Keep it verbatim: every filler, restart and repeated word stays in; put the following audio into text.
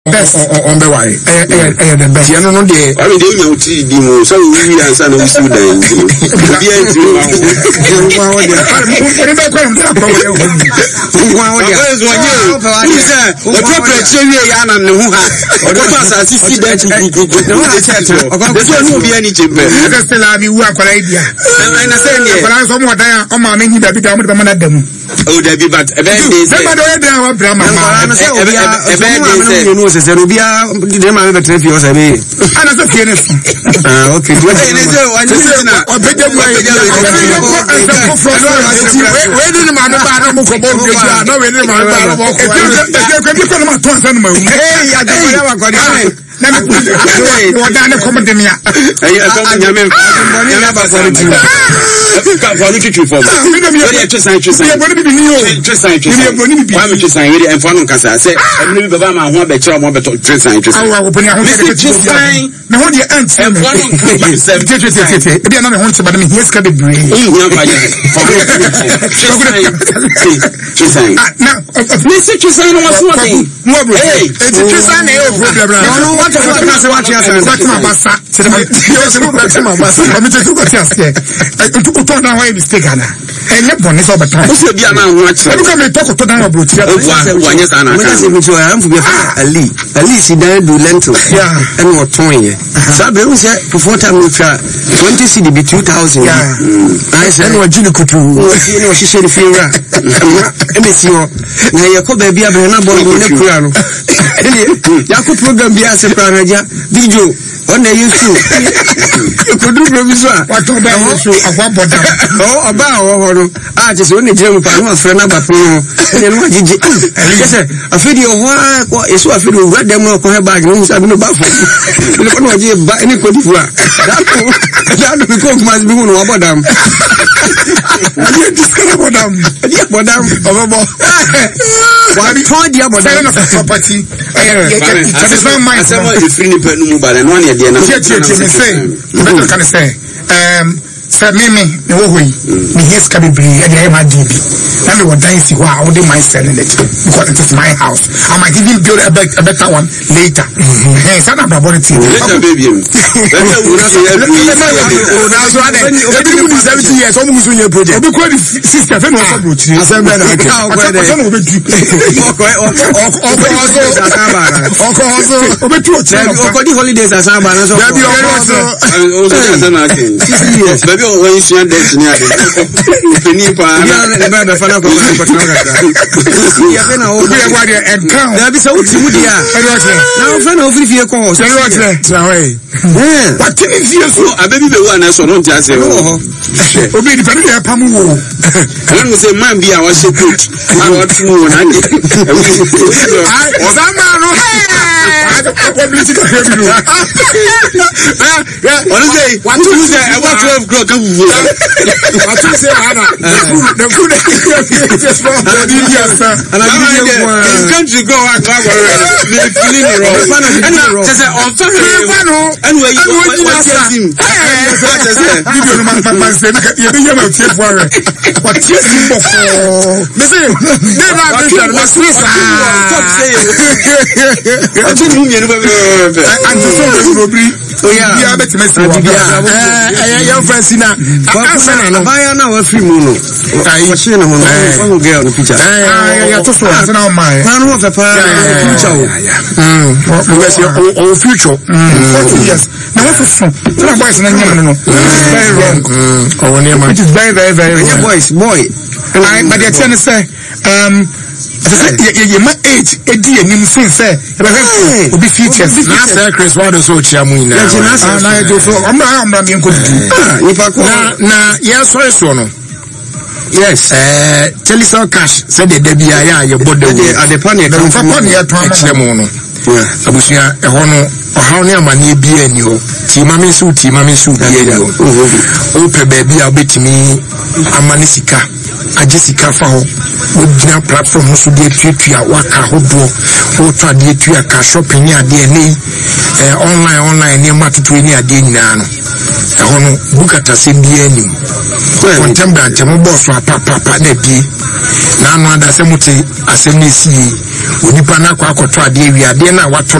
best on the way. Eh the best. You know the I mean you see the mo so we we answer no issue dan. Be enti wa. Wa wa dia. Ni be kwa mta kwa wa. Wa wa dia. Who say o proper chewe ya na ne ho ha. O do pass sixty days kuku. No dey chat. Dey so no be any chembe. Dey say la bi wu akwara idea. Na say ne. Akwara so mo dan o ma me nyi da bi da mo da mo na dam. Oh dey be but e be dey say. Dey ba do e dey wa bra mama. E be dey say. Serubia de ma be trefi o se be ana so fie ne ah okay do e ne se wa ni se na o beje mu ayi we ni ma no ba na mo ko bo bi ja no we ni ma ba na mo ko e ko bi ko na ma to san ma eh ya de ya wa ko ni na me ko da ne ko mo de mia ayi aso mo nyame ya na ba so ti ka fa ni tutu fo we dey tsan tsan we dey bi ni o tsan tsan wa me tsan we dey enfo no kasa se e ni bi baba ma ho be kira mo be to tsan tsan awa ko ni ho de tsan na ho de ant e enfo no kasa se tete tete e bi na me ho nche ba me hies ka be bre o hu fa je tsan na ni se tsan no waso thing mo bro eh tsan na e o problem no what of what say what you say what ma basa se ma se ma basa ma me te ko ti ase e to na why mistake ana enye boni so beton o se bia na ho a kire e ka me to ko to dan abro ti wa wa nye sana ka se me so am fu be ali ali si dan do lento yeah and what ton ye so be we say before time we try twenty C D be two thousand yeah I say no jini kutu o si no hihye ni fiura e me si ho na ye ko ba bia be na bo ne kura no ya ko program bia se pra raja video on the YouTube ko du pro biso a wa to da so akwa boda oh oba ho ho no ah je se oni je mu pa no afre na ba pro ne no jiji je se afidi ho ko eso afidi o ra dem no ko he bag no sabi no ba fo ne ko no je ba ni ko di fu a da ko da no ko mas bi no abodam ani discover bodam ani bodam obobo wa bi to dia bodam na property that is not mine so what is free ni pe no mu ba no ne de na tie tie tie me say better can say um say me me me wo hoyi me yes ka be bre e dey ma D B na me wo dan si ho a wo dey my selling it because it is my house I might even build a, be a better one later eh say na brabo ti later baby later we na say na so ade e bi mu seventy years o mu so nye project obi ko di sister fe no so bro ti assemble na ke so no obi du oko oko oso asaba oko oso obi tu o ti oko di holidays asaba na so baby oso o so na ke baby o wan share date ni ade peni pa ya na ba da fana ko ko tana ka ya fe na o bi e wa de account da bi so uti mudi a e do che na o fe na o free ko se do che trawe eh what is this so abebi be wa na so no ntia se o obi di pẹ̀lú ya pamu wo na mo say man bi a wa she coat a wa tu wo na de o sama no publicity ka hebi no eh on say what you say e wa twelve o'clock ka vuvu what you say ana the food just for body yes ana bi de kwa in country go wa ka go me feeling no wrong and na say on fa no anyway you what you see eh video no man man say ye be ye ma tie fo are what tie simbo for me say they na be sure na sweet top say I think you know and so so obri oya bia bet me say eh your friend sina na na baya na wa free mu no ai she na mo no girl no picture eh ya to so na my na no fa pa picture o mm we say o future forty years na what so na boys na nyam no very wrong oh ne man it is very very very wrong boys boy I but they tell say um ye ye ma age edi enim sin say e be obi features na say Chris Ward so chia mu ina na na je so amra amra mi nko di ni pa ko na na ye so so no yes eh Telecel cash say the debia ya ye bodo at the pan ye don fa pan ye to am no abusia e ho no ohaw ne amane bia ni ho ti ma me su ti ma me su bia ni ho o pe ba bia obetimi amane sika agye sika fa ho o gina platform no so de tuatua waka hodo o twa de tuatua ka shopping ni ade nei eh online online ni matutu ni ade nyina no ɛhɔ no bukata sɛm bi anim contemporary ntɛmo bɔɔso apapapa na bie na ano ada sɛ mote asɛm no sie onipa no akɔ akɔtɔ adeɛ wi adeɛ no a wato